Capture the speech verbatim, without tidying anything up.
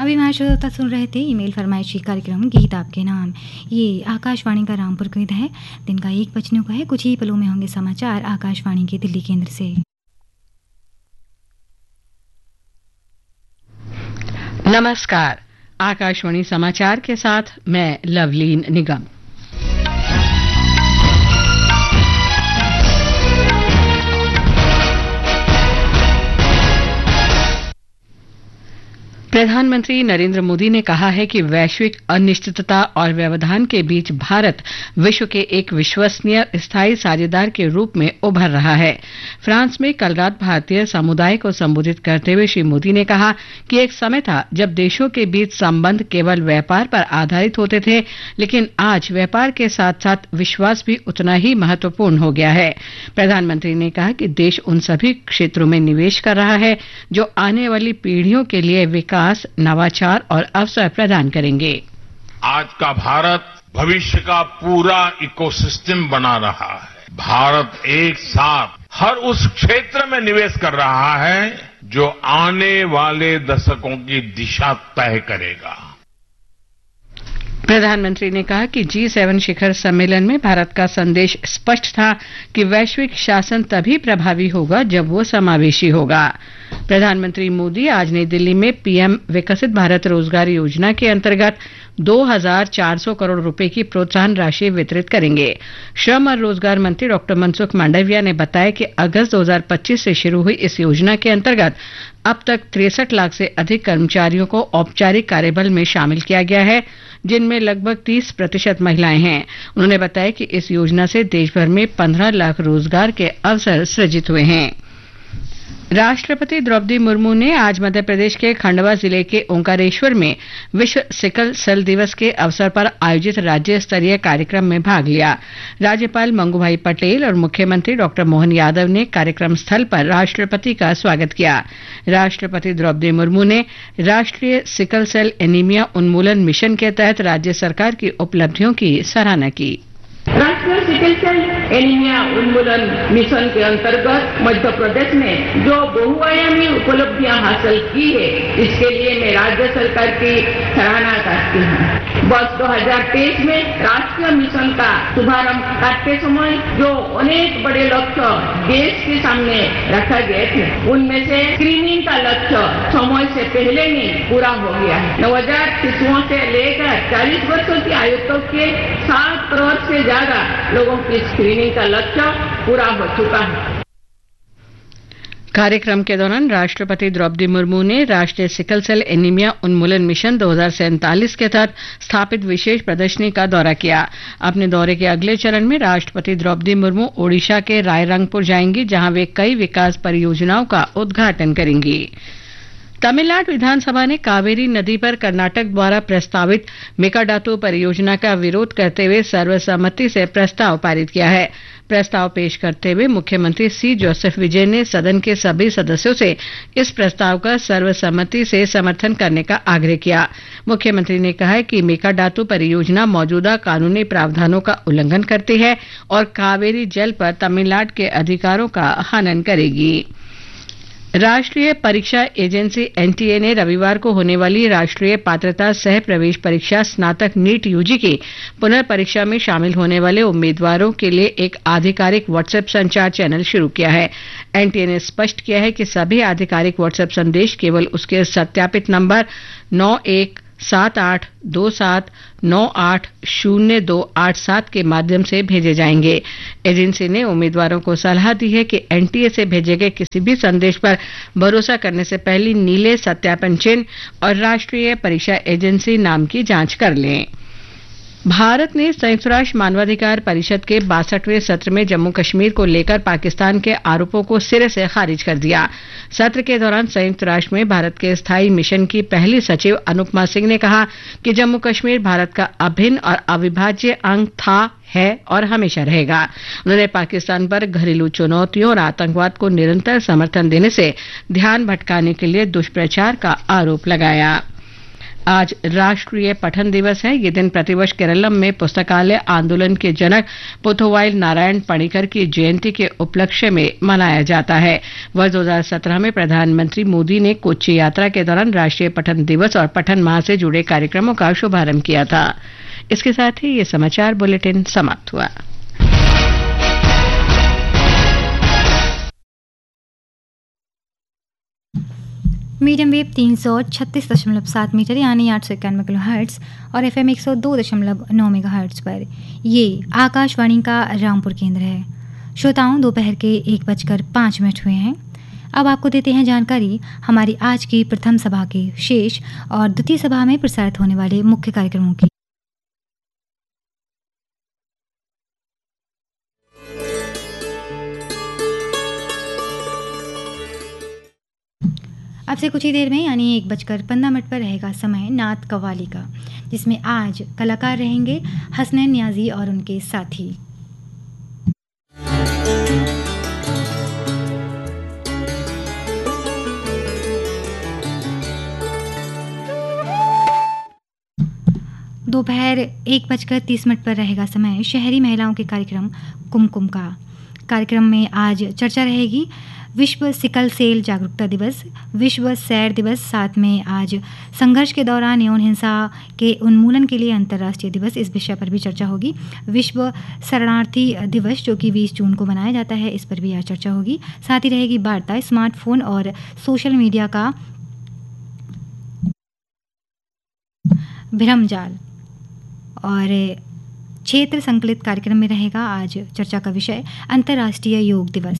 अभी हमारे श्रोता सुन रहे थे ईमेल फरमाइशी कार्यक्रम गीत आपके नाम। ये आकाशवाणी का रामपुर केंद्र है। दिन का एक बजने को है। कुछ ही पलों में होंगे समाचार आकाशवाणी के दिल्ली केंद्र से। नमस्कार, आकाशवाणी समाचार के साथ मैं लवलीन निगम। प्रधानमंत्री नरेंद्र मोदी ने कहा है कि वैश्विक अनिश्चितता और व्यवधान के बीच भारत विश्व के एक विश्वसनीय स्थायी साझेदार के रूप में उभर रहा है। फ्रांस में कल रात भारतीय समुदाय को संबोधित करते हुए श्री मोदी ने कहा कि एक समय था जब देशों के बीच संबंध केवल व्यापार पर आधारित होते थे, लेकिन आज व्यापार के साथ साथ विश्वास भी उतना ही महत्वपूर्ण हो गया है। प्रधानमंत्री ने कहा कि देश उन सभी क्षेत्रों में निवेश कर रहा है जो आने वाली पीढ़ियों के लिए विकास, नवाचार और अवसर प्रदान करेंगे। आज का भारत भविष्य का पूरा इकोसिस्टम बना रहा है। भारत एक साथ हर उस क्षेत्र में निवेश कर रहा है जो आने वाले दशकों की दिशा तय करेगा। प्रधानमंत्री ने कहा कि जी सेवन शिखर सम्मेलन में भारत का संदेश स्पष्ट था कि वैश्विक शासन तभी प्रभावी होगा जब वो समावेशी होगा। प्रधानमंत्री मोदी आज नई दिल्ली में पीएम विकसित भारत रोजगार योजना के अंतर्गत दो हज़ार चार सौ करोड़ रुपए की प्रोत्साहन राशि वितरित करेंगे। श्रम और रोजगार मंत्री डॉक्टर मनसुख मांडविया ने बताया कि अगस्त दो हज़ार पच्चीस से शुरू हुई इस योजना के अंतर्गत अब तक तिरसठ लाख से अधिक कर्मचारियों को औपचारिक कार्यबल में शामिल किया गया है, जिनमें लगभग तीस प्रतिशत महिलाएं हैं। उन्होंने बताया कि इस योजना से देश भर में पंद्रह लाख रोजगार के अवसर सृजित हुए हैं। राष्ट्रपति द्रौपदी मुर्मू ने आज मध्य प्रदेश के खंडवा जिले के ओंकारेश्वर में विश्व सिकल सेल दिवस के अवसर पर आयोजित राज्य स्तरीय कार्यक्रम में भाग लिया। राज्यपाल मंगूभाई पटेल और मुख्यमंत्री डॉक्टर मोहन यादव ने कार्यक्रम स्थल पर राष्ट्रपति का स्वागत किया। राष्ट्रपति द्रौपदी मुर्मू ने राष्ट्रीय सिकल सेल एनीमिया उन्मूलन मिशन के तहत राज्य सरकार की उपलब्धियों की सराहना की। राष्ट्रीय सिकल सेल एनीमिया उन्मूलन मिशन के अंतर्गत मध्य प्रदेश ने जो बहुआयामी उपलब्धियां हासिल की है, इसके लिए मैं राज्य सरकार की सराहना करती हूँ। वर्ष दो हज़ार तेईस में राष्ट्रीय मिशन का शुभारंभ करते समय जो अनेक बड़े लक्ष्य देश के सामने रखा गए थे, उनमें से स्क्रीनिंग का लक्ष्य समय से पहले ही पूरा हो गया है। नवजात शिशुओं से लेकर चालीस वर्षों की आयु तक के सात करोड़ से ज्यादा लोगों की स्क्रीनिंग का लक्ष्य पूरा हो चुका है। कार्यक्रम के दौरान राष्ट्रपति द्रौपदी मुर्मू ने राष्ट्रीय सिकल सेल एनीमिया उन्मूलन मिशन दो हज़ार सैंतालीस के तहत स्थापित विशेष प्रदर्शनी का दौरा किया। अपने दौरे के अगले चरण में राष्ट्रपति द्रौपदी मुर्मू ओडिशा के रायरंगपुर जाएंगी, जहां वे कई विकास परियोजनाओं का उद्घाटन करेंगी। तमिलनाडु विधानसभा ने कावेरी नदी पर कर्नाटक द्वारा प्रस्तावित मेकाडातू परियोजना का विरोध करते हुए सर्वसम्मति से प्रस्ताव पारित किया है। प्रस्ताव पेश करते हुए मुख्यमंत्री सी जोसेफ विजय ने सदन के सभी सदस्यों से इस प्रस्ताव का सर्वसम्मति से समर्थन करने का आग्रह किया। मुख्यमंत्री ने कहा कि मेकाडातू परियोजना मौजूदा कानूनी प्रावधानों का उल्लंघन करती है और कावेरी जल पर तमिलनाडु के अधिकारों का हनन करेगी। राष्ट्रीय परीक्षा एजेंसी एनटीए ने रविवार को होने वाली राष्ट्रीय पात्रता सह प्रवेश परीक्षा स्नातक नीट यूजी की पुनर्परीक्षा में शामिल होने वाले उम्मीदवारों के लिए एक आधिकारिक व्हाट्सएप संचार चैनल शुरू किया है। एनटीए ने स्पष्ट किया है कि सभी आधिकारिक व्हाट्सएप संदेश केवल उसके सत्यापित नंबर नौ एक सात आठ दो सात नौ आठ शून्य दो आठ सात के माध्यम से भेजे जाएंगे। एजेंसी ने उम्मीदवारों को सलाह दी है कि एनटीए से भेजे गए किसी भी संदेश पर भरोसा करने से पहले नीले सत्यापन चिन्ह और राष्ट्रीय परीक्षा एजेंसी नाम की जांच कर लें। भारत ने संयुक्त राष्ट्र मानवाधिकार परिषद के बासठवें सत्र में जम्मू कश्मीर को लेकर पाकिस्तान के आरोपों को सिरे से खारिज कर दिया। सत्र के दौरान संयुक्त राष्ट्र में भारत के स्थायी मिशन की पहली सचिव अनुपमा सिंह ने कहा कि जम्मू कश्मीर भारत का अभिन्न और अविभाज्य अंग था, है और हमेशा रहेगा। उन्होंने पाकिस्तान पर घरेलू चुनौतियों और आतंकवाद को निरंतर समर्थन देने से ध्यान भटकाने के लिए दुष्प्रचार का आरोप लगाया। आज राष्ट्रीय पठन दिवस है। ये दिन प्रतिवर्ष केरलम में पुस्तकालय आंदोलन के जनक पुथुवाइल नारायण पणिकर की जयंती के उपलक्ष्य में मनाया जाता है। वर्ष दो हज़ार सत्रह में प्रधानमंत्री मोदी ने कोच्चि यात्रा के दौरान राष्ट्रीय पठन दिवस और पठन माह से जुड़े कार्यक्रमों का शुभारंभ किया था। इसके साथ ही ये समाचार बुलेटिन समाप्त हुआ। मीडियम वेव तीन सौ छत्तीस दशमलव सात मीटर यानी आठ सौ इक्यानवे किलो हर्ट्स और एफ एम एक सौ दो दशमलव नौ मेगा हर्ट्स पर ये आकाशवाणी का रामपुर केंद्र है। श्रोताओं, दोपहर के एक बजकर पाँच मिनट हुए हैं। अब आपको देते हैं जानकारी हमारी आज की प्रथम सभा के शेष और द्वितीय सभा में प्रसारित होने वाले मुख्य कार्यक्रमों की। अब से कुछ ही देर में यानी एक बजकर पंद्रह मिनट पर रहेगा समय नात कव्वाली का, जिसमें आज कलाकार रहेंगे हसनैन नियाजी और उनके साथी। दोपहर एक बजकर तीस मिनट पर रहेगा समय शहरी महिलाओं के कार्यक्रम कुमकुम का। कार्यक्रम में आज चर्चा रहेगी विश्व सिकल सेल जागरूकता दिवस, विश्व सैर दिवस, साथ में आज संघर्ष के दौरान यौन हिंसा के उन्मूलन के लिए अंतर्राष्ट्रीय दिवस, इस विषय पर भी चर्चा होगी। विश्व शरणार्थी दिवस जो कि बीस जून को मनाया जाता है, इस पर भी आज चर्चा होगी। साथ ही रहेगी वार्ता स्मार्टफोन और सोशल मीडिया का भ्रमजाल, और क्षेत्र संकलित कार्यक्रम में रहेगा आज चर्चा का विषय अंतर्राष्ट्रीय योग दिवस।